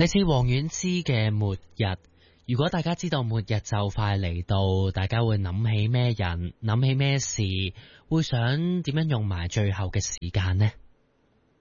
嚟自王菀之嘅末日。如果大家知道末日就快嚟到，大家會諗起咩人，諗起咩事，會想點樣用埋最後嘅時間呢？